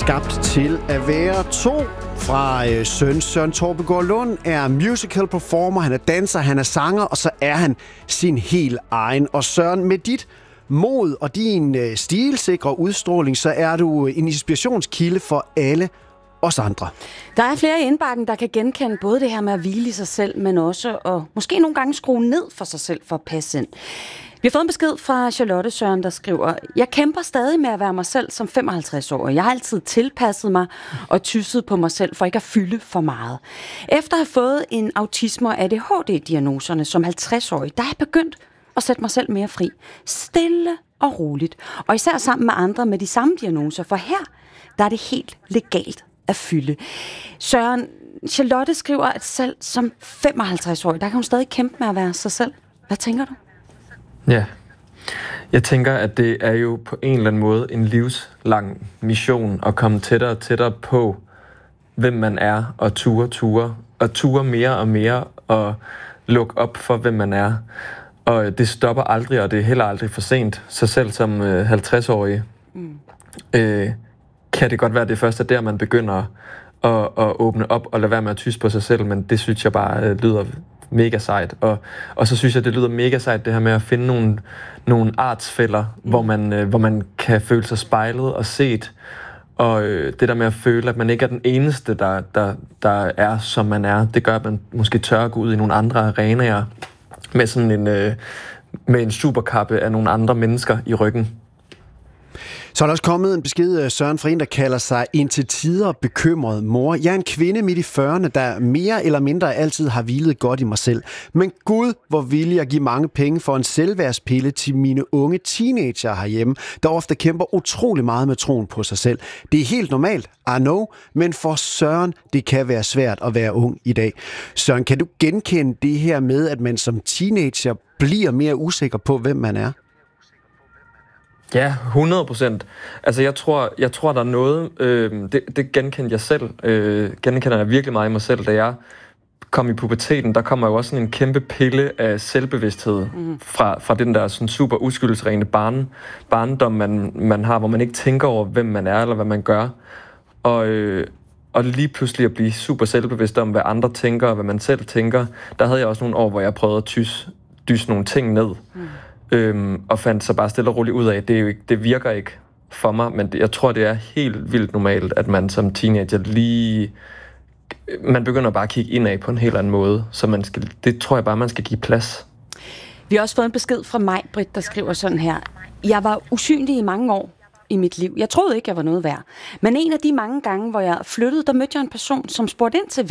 Skabt til at være to fra Søren Torpegaard Lund er musical performer, han er danser, han er sanger, og så er han sin helt egen. Og Søren, med dit mod og din stilsikre udstråling, så er du en inspirationskilde for alle os andre. Der er flere i indbakken, der kan genkende både det her med at hvile i sig selv, men også og måske nogle gange skrue ned for sig selv for at passe ind. Vi har fået en besked fra Charlotte Søren, der skriver: Jeg kæmper stadig med at være mig selv som 55-årig. Jeg har altid tilpasset mig og tysset på mig selv for ikke at fylde for meget. Efter at have fået en autisme- og ADHD-diagnoserne som 50-årig, der er jeg begyndt at sætte mig selv mere fri. Stille og roligt. Og især sammen med andre med de samme diagnoser, for her der er det helt legalt at fylde. Søren, Charlotte skriver, at selv som 55-årig, der kan hun stadig kæmpe med at være sig selv. Hvad tænker du? Ja, jeg tænker, at det er jo på en eller anden måde en livslang mission at komme tættere og tættere på, hvem man er, og ture mere og mere, og lukke op for, hvem man er. Og det stopper aldrig, og det er heller aldrig for sent. Så selv som 50-årig kan det godt være, at det først er der, man begynder at åbne op og lade være med at tysse på sig selv, men det synes jeg bare lyder mega sejt. Og så synes jeg, det lyder mega sejt, det her med at finde nogle artsfæller, hvor man kan føle sig spejlet og set. Og det der med at føle, at man ikke er den eneste, der er, som man er, det gør, at man måske tør at gå ud i nogle andre arenaer med sådan med en superkappe af nogle andre mennesker i ryggen. Så er der også kommet en besked, Søren, fra en, der kalder sig en til tider bekymret mor. Jeg er en kvinde midt i 40'erne, der mere eller mindre altid har hvilet godt i mig selv. Men Gud, hvor vil jeg give mange penge for en selvværdspille til mine unge teenager herhjemme, der ofte kæmper utrolig meget med troen på sig selv. Det er helt normalt, I know, men for Søren, det kan være svært at være ung i dag. Søren, kan du genkende det her med, at man som teenager bliver mere usikker på, hvem man er? Ja, 100%. Altså, jeg tror der er noget, det genkendte jeg selv, genkender jeg virkelig meget i mig selv, da jeg kom i puberteten, der kommer jo også sådan en kæmpe pille af selvbevidsthed fra den der sådan super uskyldsrene barndom, man har, hvor man ikke tænker over, hvem man er, eller hvad man gør. Og lige pludselig at blive super selvbevidst om, hvad andre tænker, og hvad man selv tænker, der havde jeg også nogle år, hvor jeg prøvede at dysse nogle ting ned. Og fandt så bare stille og roligt ud af, at det virker ikke for mig, men jeg tror, det er helt vildt normalt, at man som teenager man begynder bare at kigge indad på en helt anden måde, så det tror jeg bare, man skal give plads. Vi har også fået en besked fra Maj-Britt, der skriver sådan her: Jeg var usynlig i mange år i mit liv. Jeg troede ikke, jeg var noget værd. Men en af de mange gange, hvor jeg flyttede, der mødte jeg en person, som spurgte ind til